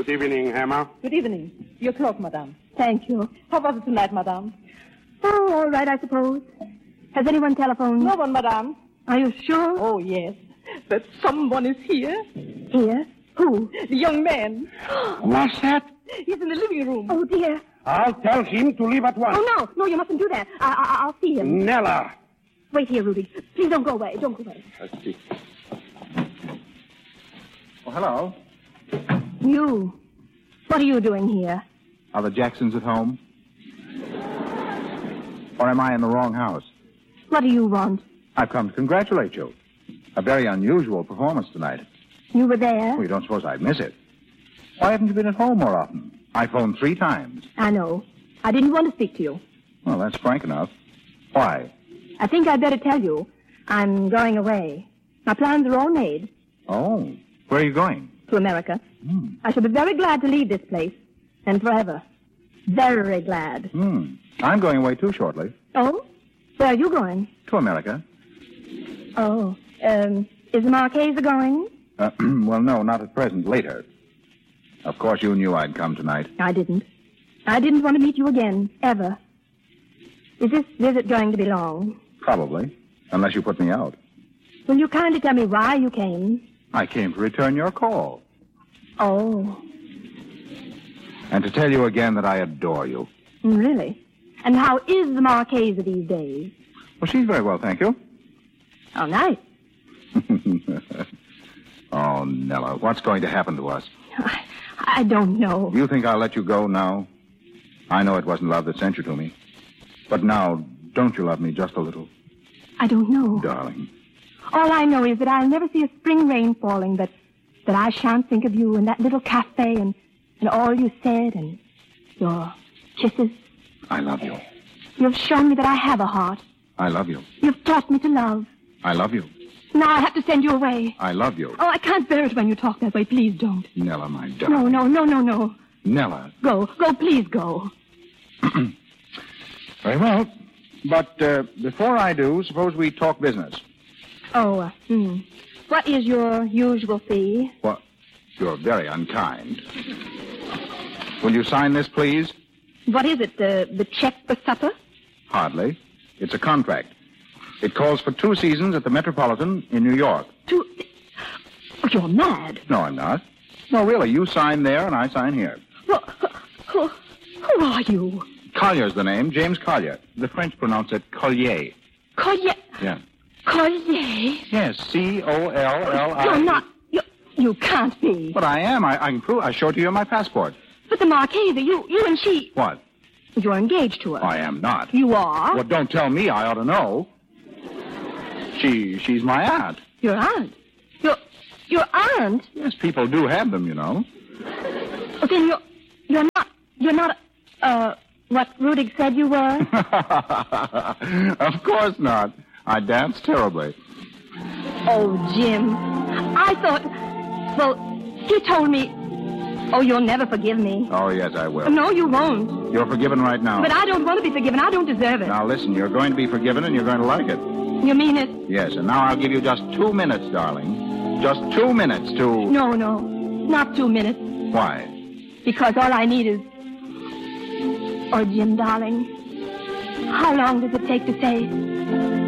evening, Hammer. Good evening. Your cloak, madame. Thank you. How was it tonight, madame? Oh, all right, I suppose. Has anyone telephoned? No one, madame. Are you sure? Oh, yes. But someone is here. Here? Who? The young man. What's that? He's in the living room. Oh, dear. I'll tell him to leave at once. Oh, no, you mustn't do that. I'll see him. Nella. Wait here, Rudy. Please don't go away. Don't go away. Let's see. Oh, hello. You. What are you doing here? Are the Jacksons at home? Or am I in the wrong house? What do you want? I've come to congratulate you. A very unusual performance tonight. You were there? Well, you don't suppose I'd miss it. Why haven't you been at home more often? I phoned 3 times. I know. I didn't want to speak to you. Well, that's frank enough. Why? I think I'd better tell you. I'm going away. My plans are all made. Oh, where are you going? To America. I shall be very glad to leave this place. And forever. Very glad. I'm going away too shortly. Oh? Where are you going? To America. Oh. Is the Marchesa going? Well, no, not at present. Later. Of course, you knew I'd come tonight. I didn't. I didn't want to meet you again, ever. Is this visit going to be long? Probably. Unless you put me out. Will you kindly tell me why you came? I came to return your call. Oh. And to tell you again that I adore you. Really? And how is the Marchesa these days? Well, she's very well, thank you. How nice. Oh, Nella, what's going to happen to us? I don't know. You think I'll let you go now? I know it wasn't love that sent you to me. But now, don't you love me just a little? I don't know. Darling. All I know is that I'll never see a spring rain falling, that I shan't think of you in that little cafe and all you said and your kisses. I love you. You've shown me that I have a heart. I love you. You've taught me to love. I love you. Now I have to send you away. I love you. Oh, I can't bear it when you talk that way. Please don't. Nella, my darling. No. Nella. Go, please go. Very well. But before I do, suppose we talk business. Oh, What is your usual fee? Well, you're very unkind. Will you sign this, please? What is it, the check for supper? Hardly. It's a contract. It calls for 2 seasons at the Metropolitan in New York. Oh, you're mad. No, I'm not. No, really, you sign there and I sign here. Well, who are you? Collier's the name, James Collier. The French pronounce it Collier. Collier? Yeah. Collier? Yes, C-O-L-L-I. You're not. You can't be. But I am. I can prove. I show it to you in my passport. But the Marchesa, you and she... What? You're engaged to her. I am not. You are? Well, don't tell me. I ought to know. She's my aunt. Your aunt? Your aunt? Yes, people do have them, you know. Oh, then you're not, what Rudig said you were? Of course not. I dance terribly. Oh, Jim. I thought... Well, he told me... Oh, you'll never forgive me. Oh, yes, I will. No, you won't. You're forgiven right now. But I don't want to be forgiven. I don't deserve it. Now, listen, you're going to be forgiven and you're going to like it. You mean it? Yes, and now I'll give you just 2 minutes, darling. Just 2 minutes to... No. Not 2 minutes. Why? Because all I need is... Oh, Jim, darling. How long does it take to say...